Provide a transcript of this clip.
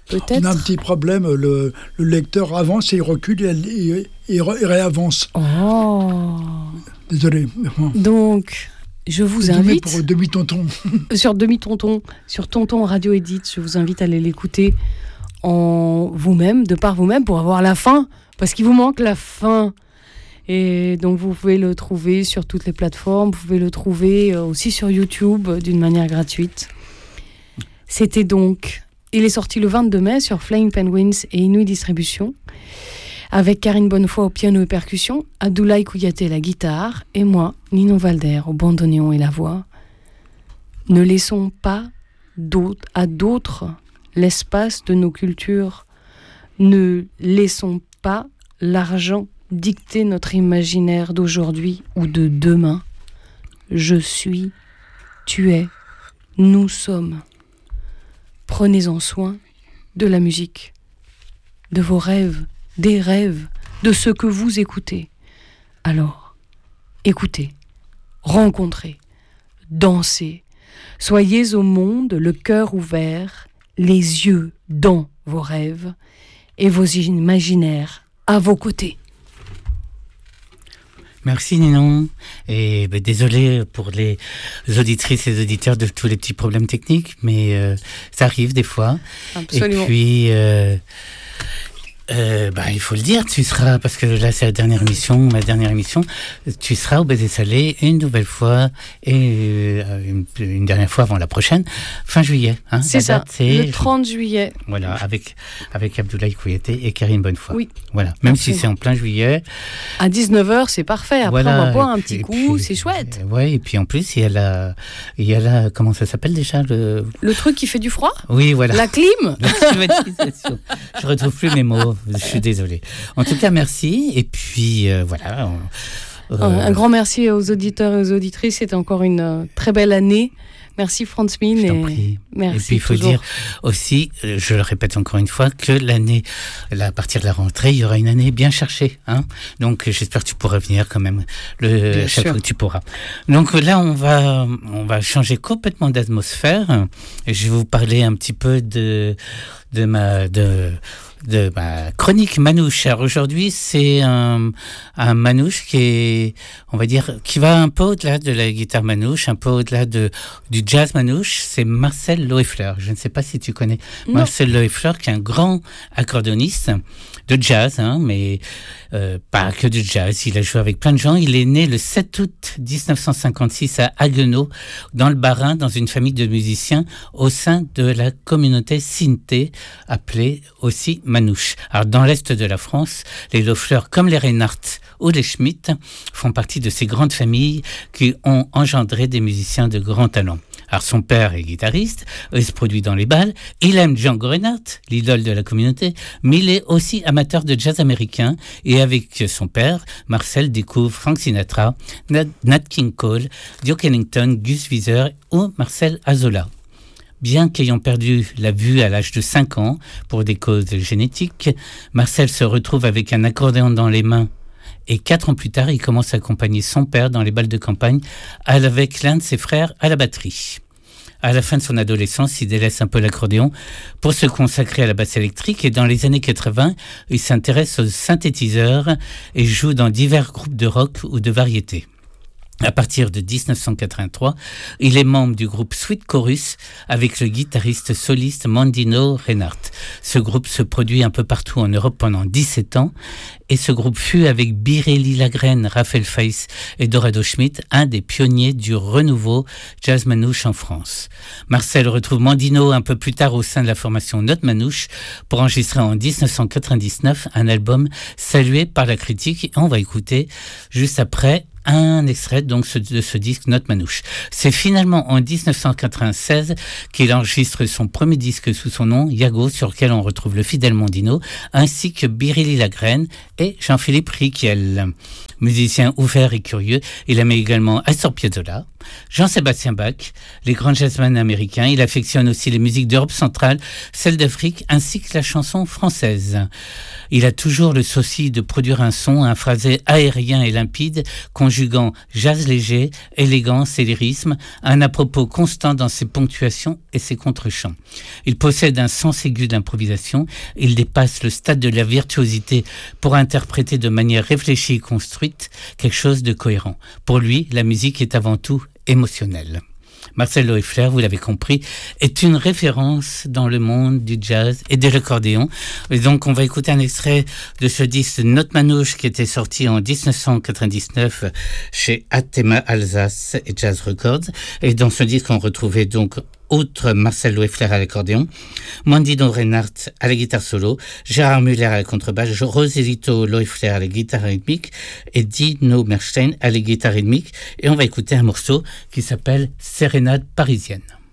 peut-être. On a un petit problème, le lecteur avance et il recule et réavance. Oh. Désolé. Donc, je vous invite... Pour Demi-Tonton. Sur Demi-Tonton, sur Tonton Radio Edit, je vous invite à aller l'écouter en vous-même, de par vous-même, pour avoir la fin, parce qu'il vous manque la fin. Et donc, vous pouvez le trouver sur toutes les plateformes, vous pouvez le trouver aussi sur YouTube d'une manière gratuite. C'était donc... Il est sorti le 22 mai sur Flying Penguins et Inuit Distribution, avec Karine Bonnefoy au piano et percussion, Abdoulaye Kouyaté à la guitare, et moi, Ninon Valder, au bandoneon et la voix. Ne laissons pas à d'autres l'espace de nos cultures. Ne laissons pas l'argent dicter notre imaginaire d'aujourd'hui ou de demain. Je suis, tu es, nous sommes. Prenez-en soin de la musique, de vos rêves, des rêves, de ce que vous écoutez. Alors, écoutez, rencontrez, dansez, soyez au monde le cœur ouvert, les yeux dans vos rêves et vos imaginaires à vos côtés. Merci Ninon, et désolé pour les auditrices et les auditeurs de tous les petits problèmes techniques, mais ça arrive des fois. Absolument. Et puis, il faut le dire, tu seras, parce que là c'est ma dernière émission, tu seras au Baiser Salé une nouvelle fois, et une dernière fois avant la prochaine, fin juillet. Hein, c'est ça, date, le 30 juillet. Voilà, avec Abdoulaye Kouyaté et Karine Bonnefoy. Oui. Voilà, même si c'est en plein juillet. À 19h, c'est parfait. Après, voilà, on va boire un petit coup, c'est chouette. Ouais, et puis en plus, il y a la, comment ça s'appelle déjà le truc qui fait du froid ? Oui, voilà. La clim ? La climatisation. Je retrouve plus mes mots. Je suis désolé. En tout cas, merci. Et puis, voilà. Un grand merci aux auditeurs et aux auditrices. C'était encore une très belle année. Merci Franz Min. Je t'en prie. Merci. Et puis, il faut dire aussi, je le répète encore une fois, que l'année, à partir de la rentrée, il y aura une année bien cherchée. Hein. Donc, j'espère que tu pourras venir quand même chaque fois que tu pourras. Donc là, on va changer complètement d'atmosphère. Je vais vous parler un petit peu de ma chronique manouche. Alors aujourd'hui, c'est un manouche qui est, on va dire, qui va un peu au-delà de la guitare manouche, un peu au-delà du jazz manouche. C'est Marcel Loeffler. Je ne sais pas si tu connais Marcel Loeffler, qui est un grand accordéoniste de jazz, hein, mais pas que de jazz. Il a joué avec plein de gens. Il est né le 7 août 1956 à Haguenau, dans le Bas-Rhin, dans une famille de musiciens au sein de la communauté Sinté, appelée aussi manouche. Alors, dans l'est de la France, les Loeffler, comme les Reinhardt ou les Schmitt, font partie de ces grandes familles qui ont engendré des musiciens de grand talent. Alors, son père est guitariste, il se produit dans les bals, il aime Django Reinhardt, l'idole de la communauté, mais il est aussi amateur de jazz américain, et avec son père, Marcel découvre Frank Sinatra, Nat King Cole, Duke Ellington, Gus Viseur ou Marcel Azola. Bien qu'ayant perdu la vue à l'âge de 5 ans pour des causes génétiques, Marcel se retrouve avec un accordéon dans les mains. Et 4 ans plus tard, il commence à accompagner son père dans les bals de campagne avec l'un de ses frères à la batterie. À la fin de son adolescence, il délaisse un peu l'accordéon pour se consacrer à la basse électrique, et dans les années 80, il s'intéresse aux synthétiseurs et joue dans divers groupes de rock ou de variété. À partir de 1983, il est membre du groupe Sweet Chorus avec le guitariste soliste Mandino Reinhardt. Ce groupe se produit un peu partout en Europe pendant 17 ans, et ce groupe fut avec Biréli Lagrène, Raphaël Feiss et Dorado Schmitt un des pionniers du renouveau jazz manouche en France. Marcel retrouve Mandino un peu plus tard au sein de la formation Note Manouche pour enregistrer en 1999 un album salué par la critique, et on va écouter juste après un extrait donc de ce disque Note Manouche. C'est finalement en 1996 qu'il enregistre son premier disque sous son nom, Yago, sur lequel on retrouve le fidèle Mandino, ainsi que Biréli Lagrène et Jean-Philippe Riquel. Musicien ouvert et curieux, il aimait également Astor Piazzolla, Jean-Sébastien Bach, les grands jazzmen américains. Il affectionne aussi les musiques d'Europe centrale, celles d'Afrique, ainsi que la chanson française. Il a toujours le souci de produire un son, un phrasé aérien et limpide, conjugué conjuguant jazz léger, élégance et lyrisme, un à-propos constant dans ses ponctuations et ses contre-chants. Il possède un sens aigu d'improvisation, il dépasse le stade de la virtuosité pour interpréter de manière réfléchie et construite quelque chose de cohérent. Pour lui, la musique est avant tout émotionnelle. Marcel Loeffler, vous l'avez compris, est une référence dans le monde du jazz et de l'accordéon. Et donc, on va écouter un extrait de ce disque Note Manouche qui était sorti en 1999 chez Athema Alsace et Jazz Records. Et dans ce disque, on retrouvait donc outre Marcel Loeffler à l'accordéon, Mandino Reinhardt à la guitare solo, Gérard Müller à la contrebasse, Roselito Loeffler à la guitare rythmique et Dino Merstein à la guitare rythmique. Et on va écouter un morceau qui s'appelle Sérénade parisienne.